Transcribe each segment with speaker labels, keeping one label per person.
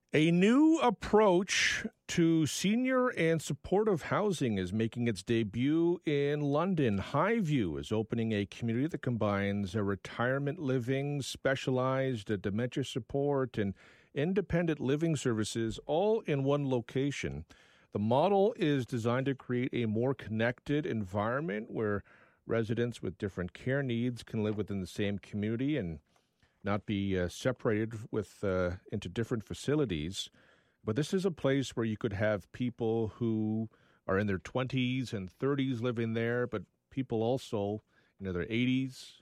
Speaker 1: A new approach to senior and supportive housing is making its debut in London. Highview is opening a community that combines a retirement living, specialized dementia support, and independent living services all in one location. The model is designed to create a more connected environment where residents with different care needs can live within the same community and not be separated into different facilities. But this is a place where you could have people who are in their 20s and 30s living there, but people also in their 80s,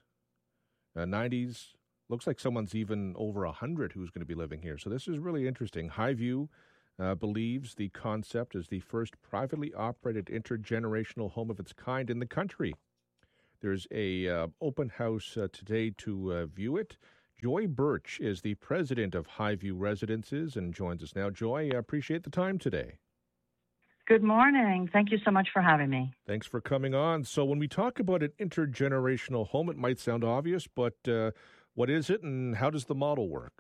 Speaker 1: 90s. Looks like someone's even over 100 who's going to be living here. So this is really interesting. Highview believes the concept is the first privately operated intergenerational home of its kind in the country. There's a open house today to view it. Joy Birch is the president of Highview Residences and joins us now. Joy, I appreciate the time today.
Speaker 2: Good morning. Thank you so much for having me.
Speaker 1: Thanks for coming on. So when we talk about an intergenerational home, it might sound obvious, but what is it and how does the model work?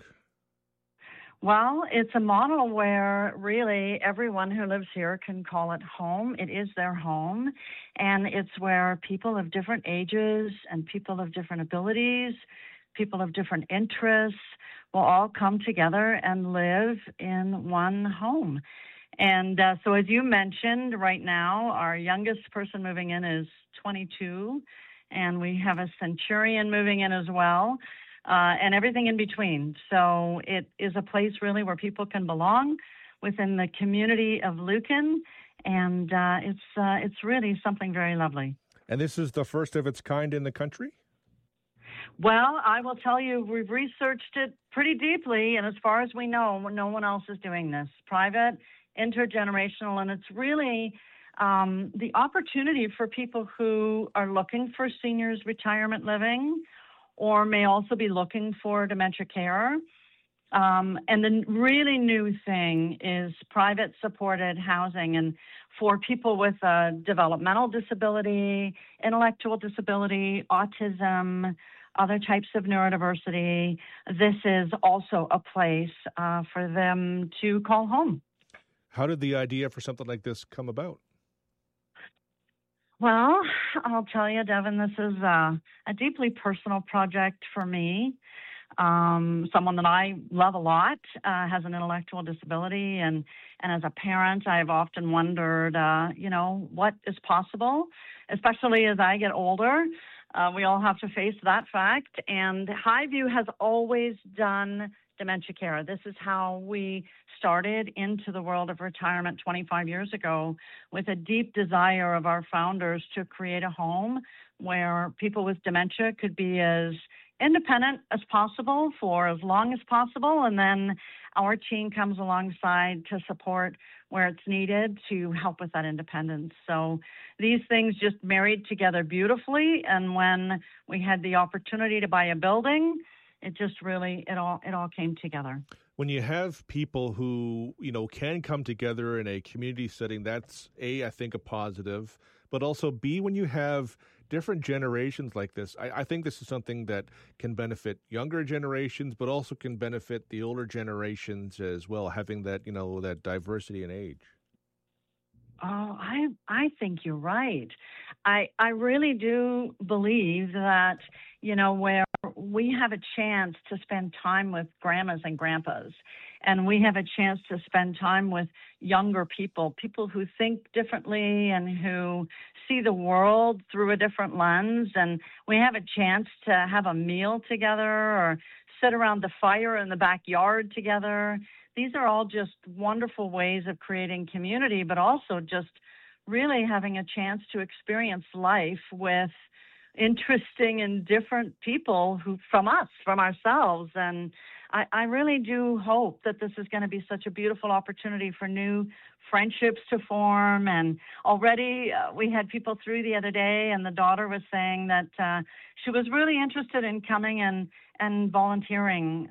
Speaker 2: Well, it's a model where really everyone who lives here can call it home. It is their home, and it's where people of different ages and people of different abilities, people of different interests will all come together and live in one home. And so as you mentioned, right now, our youngest person moving in is 22, and we have a centurion moving in as well, and everything in between. So it is a place really where people can belong within the community of Lucan, and it's really something very lovely.
Speaker 1: And this is the first of its kind in the country?
Speaker 2: Well, I will tell you, we've researched it pretty deeply, and as far as we know, no one else is doing this. Private, intergenerational, and it's really the opportunity for people who are looking for seniors retirement living or may also be looking for dementia care. And the really new thing is private supported housing. And for people with a developmental disability, intellectual disability, autism, other types of neurodiversity, this is also a place for them to call home.
Speaker 1: How did the idea for something like this come about?
Speaker 2: Well, I'll tell you, Devin, this is a deeply personal project for me. Someone that I love a lot has an intellectual disability, and as a parent, I've often wondered, what is possible, especially as I get older. We all have to face that fact, and Highview has always done dementia care. This is how we started into the world of retirement 25 years ago, with a deep desire of our founders to create a home where people with dementia could be as independent as possible for as long as possible, and then our team comes alongside to support where it's needed to help with that independence. So these things just married together beautifully, and when we had the opportunity to buy a building, it just really, it all came together.
Speaker 1: When you have people who, can come together in a community setting, that's A, I think a positive, but also B, when you have different generations like this, I think this is something that can benefit younger generations, but also can benefit the older generations as well, having that, that diversity in age.
Speaker 2: Oh, I think you're right. I really do believe that, where we have a chance to spend time with grandmas and grandpas, and we have a chance to spend time with younger people who think differently and who see the world through a different lens, and we have a chance to have a meal together or sit around the fire in the backyard together. These are all just wonderful ways of creating community, but also just really having a chance to experience life with interesting and different people from ourselves. And I really do hope that this is going to be such a beautiful opportunity for new friendships to form. And already we had people through the other day, and the daughter was saying that she was really interested in coming and volunteering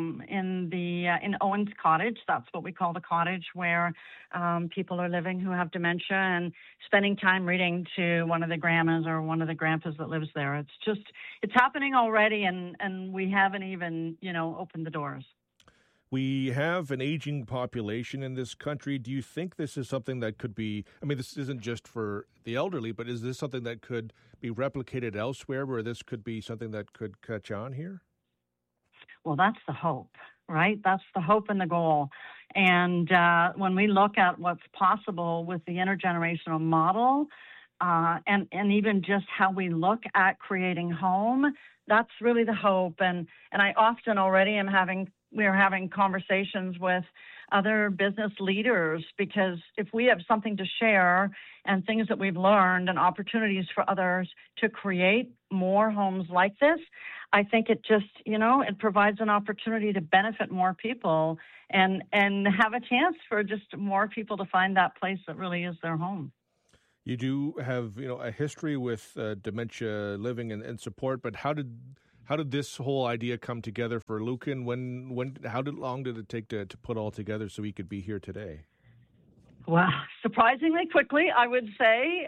Speaker 2: in Owen's Cottage. That's what we call the cottage, where people are living who have dementia, and spending time reading to one of the grandmas or one of the grandpas that lives there. It's happening already, and we haven't even, opened the doors.
Speaker 1: We have an aging population in this country. Do you think this is something that could be, I mean, this isn't just for the elderly, but is this something that could be replicated elsewhere where this could be something that could catch on here?
Speaker 2: Well, that's the hope, right? That's the hope and the goal. And when we look at what's possible with the intergenerational model, and even just how we look at creating home, that's really the hope. And I often already we're having conversations with other business leaders, because if we have something to share and things that we've learned and opportunities for others to create more homes like this, I think it just, it provides an opportunity to benefit more people and have a chance for just more people to find that place that really is their home.
Speaker 1: You do have, a history with dementia living and support, but how did this whole idea come together for Lucan? How long did it take to put all together so he could be here today?
Speaker 2: Well, surprisingly quickly, I would say.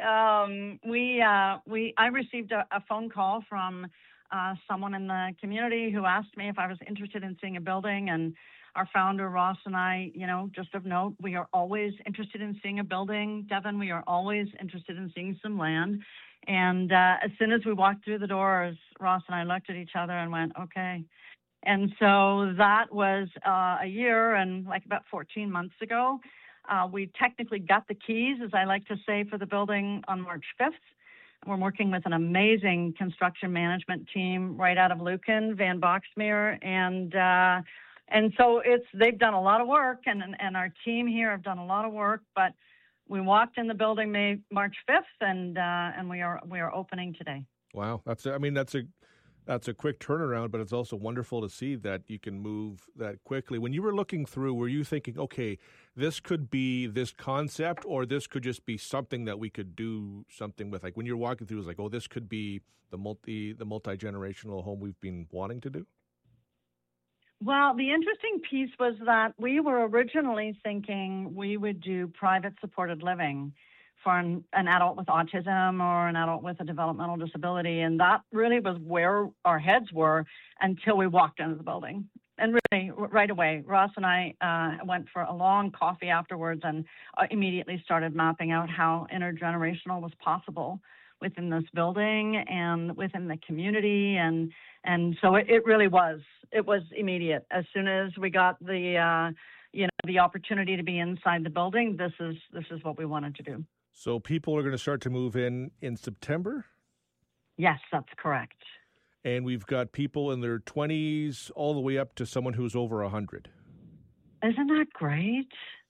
Speaker 2: I received a phone call from someone in the community who asked me if I was interested in seeing a building, and our founder, Ross, and I, just of note, we are always interested in seeing a building, Devin. We are always interested in seeing some land. And as soon as we walked through the doors, Ross and I looked at each other and went, okay. And so that was a year and about 14 months ago. We technically got the keys, as I like to say, for the building on March 5th. We're working with an amazing construction management team right out of Lucan, Van Boxmeer, and so they've done a lot of work, and our team here have done a lot of work. But we walked in the building March 5th, and we are opening today. Wow,
Speaker 1: that's a quick turnaround, but it's also wonderful to see that you can move that quickly. When you were looking through, were you thinking, okay, this could be this concept, or this could just be something that we could do something with? Like when you're walking through, it was like, oh, this could be the multi-generational home we've been wanting to do?
Speaker 2: Well, the interesting piece was that we were originally thinking we would do private supported living for an adult with autism or an adult with a developmental disability. And that really was where our heads were until we walked into the building. And really, right away, Ross and I went for a long coffee afterwards and immediately started mapping out how intergenerational was possible within this building and within the community. And so it really was. It was immediate. As soon as we got the opportunity to be inside the building, this is what we wanted to do.
Speaker 1: So people are going to start to move in September?
Speaker 2: Yes, that's correct.
Speaker 1: And we've got people in their 20s all the way up to someone who's over 100.
Speaker 2: Isn't that great?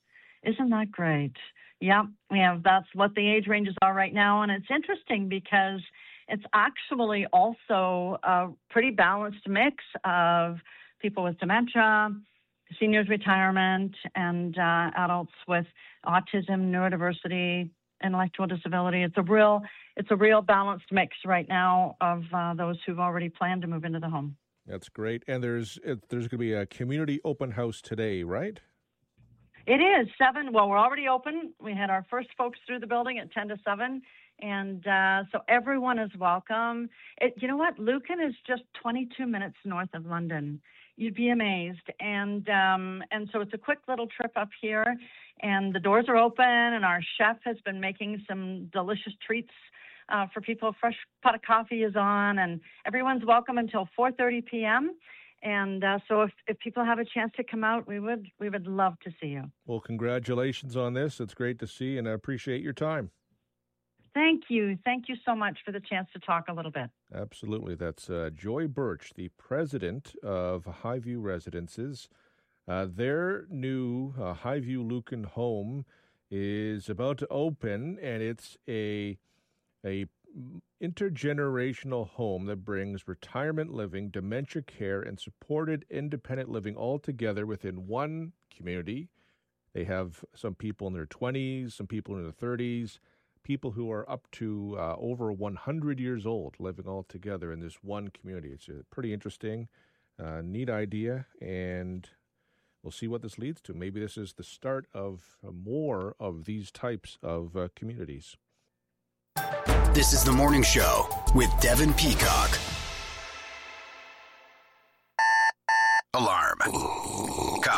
Speaker 2: Yeah, that's what the age ranges are right now. And it's interesting because it's actually also a pretty balanced mix of people with dementia, seniors retirement, and adults with autism, neurodiversity, intellectual disability. It's a real balanced mix right now of those who've already planned to move into the home.
Speaker 1: That's great. And there's going to be a community open house today, right?
Speaker 2: It is 7. Well, we're already open. We had our first folks through the building at 10 to 7. And so everyone is welcome. You know what? Lucan is just 22 minutes north of London. You'd be amazed. And so it's a quick little trip up here. And the doors are open, and our chef has been making some delicious treats for people. A fresh pot of coffee is on, and everyone's welcome until 4:30 p.m. And so if people have a chance to come out, we would love to see you.
Speaker 1: Well, congratulations on this. It's great to see, and I appreciate your time.
Speaker 2: Thank you. Thank you so much for the chance to talk a little bit.
Speaker 1: Absolutely. That's Joy Birch, the president of Highview Residences. Their new Highview Lucan home is about to open, and it's a intergenerational home that brings retirement living, dementia care, and supported independent living all together within one community. They have some people in their 20s, some people in their 30s, people who are up to over 100 years old living all together in this one community. It's a pretty interesting, neat idea, and we'll see what this leads to. Maybe this is the start of more of these types of communities.
Speaker 3: This is The Morning Show with Devin Peacock. Alarm.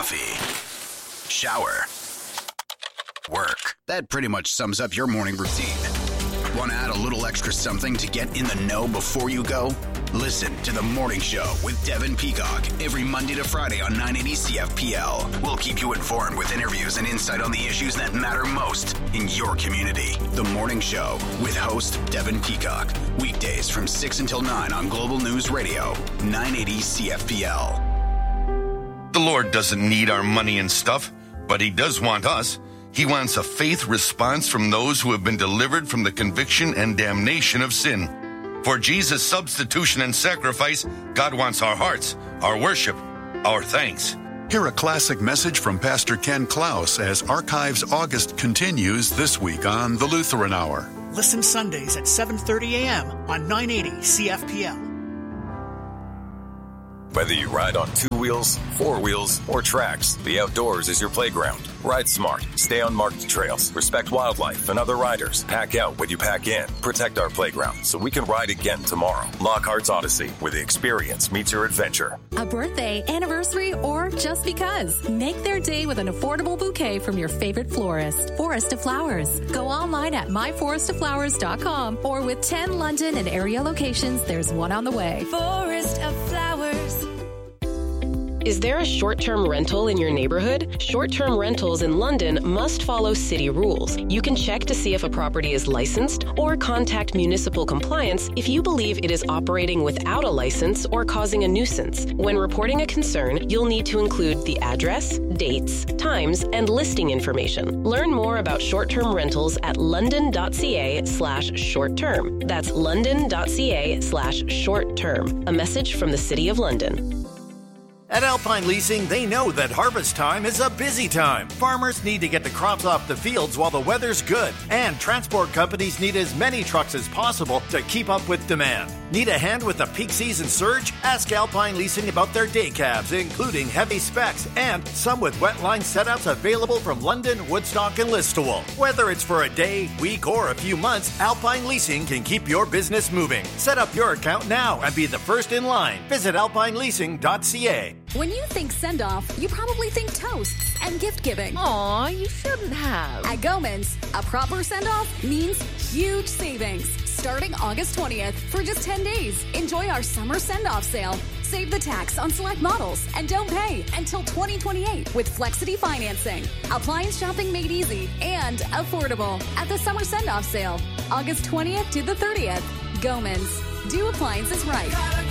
Speaker 3: coffee, shower, work. That pretty much sums up your morning routine. Want to add a little extra something to get in the know before you go? Listen to The Morning Show with Devin Peacock every Monday to Friday on 980 CFPL. We'll keep you informed with interviews and insight on the issues that matter most in your community. The Morning Show with host Devin Peacock. Weekdays from 6 until 9 on Global News Radio, 980 CFPL.
Speaker 4: The Lord doesn't need our money and stuff, but He does want us. He wants a faith response from those who have been delivered from the conviction and damnation of sin. For Jesus' substitution and sacrifice, God wants our hearts, our worship, our thanks.
Speaker 5: Hear a classic message from Pastor Ken Klaus as Archives August continues this week on The Lutheran Hour.
Speaker 6: Listen Sundays at 7:30 a.m. on 980 CFPL.
Speaker 7: Whether you ride on 2 wheels, 4 wheels, or tracks, the outdoors is your playground. Ride smart, stay on marked trails, respect wildlife and other riders, pack out what you pack in, protect our playground so we can ride again tomorrow. Lockhart's Odyssey, where the experience meets your adventure.
Speaker 8: A birthday, anniversary, or just because. Make their day with an affordable bouquet from your favorite florist, Forest of Flowers. Go online at myforestoflowers.com or with 10 London and area locations, there's one on the way.
Speaker 9: Forest of Flowers.
Speaker 10: Is there a short-term rental in your neighborhood? Short-term rentals in London must follow city rules. You can check to see if a property is licensed or contact municipal compliance if you believe it is operating without a license or causing a nuisance. When reporting a concern, you'll need to include the address, dates, times, and listing information. Learn more about short-term rentals at london.ca/short-term. That's london.ca/short-term. A message from the City of London.
Speaker 11: At Alpine Leasing, they know that harvest time is a busy time. Farmers need to get the crops off the fields while the weather's good, and transport companies need as many trucks as possible to keep up with demand. Need a hand with the peak season surge? Ask Alpine Leasing about their day cabs, including heavy specs, and some with wet line setouts available from London, Woodstock, and Listowel. Whether it's for a day, week, or a few months, Alpine Leasing can keep your business moving. Set up your account now and be the first in line. Visit alpineleasing.ca.
Speaker 8: When you think send-off, you probably think toasts and gift-giving.
Speaker 9: Aw, you shouldn't have.
Speaker 8: At Goman's, a proper send-off means huge savings. Starting August 20th for just 10 days. Enjoy our summer send-off sale. Save the tax on select models and don't pay until 2028 with Flexity financing. Appliance shopping made easy and affordable at the summer send-off sale, August 20th to the 30th. Goman's. Do appliances right.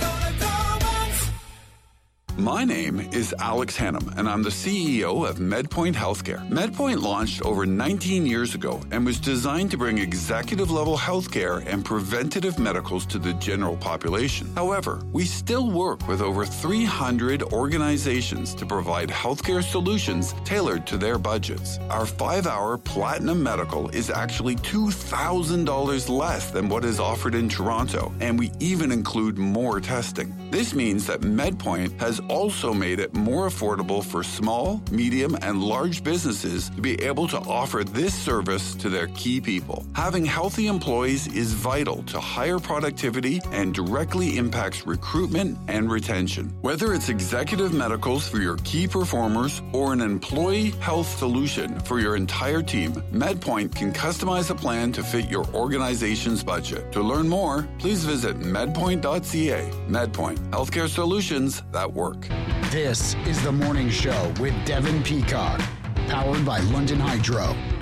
Speaker 12: My name is Alex Hannum, and I'm the CEO of MedPoint Healthcare. MedPoint launched over 19 years ago and was designed to bring executive-level healthcare and preventative medicals to the general population. However, we still work with over 300 organizations to provide healthcare solutions tailored to their budgets. Our 5-hour Platinum Medical is actually $2,000 less than what is offered in Toronto, and we even include more testing. This means that MedPoint has also made it more affordable for small, medium, and large businesses to be able to offer this service to their key people. Having healthy employees is vital to higher productivity and directly impacts recruitment and retention. Whether it's executive medicals for your key performers or an employee health solution for your entire team, MedPoint can customize a plan to fit your organization's budget. To learn more, please visit medpoint.ca. MedPoint, healthcare solutions that work.
Speaker 3: This is The Morning Show with Devin Peacock, powered by London Hydro.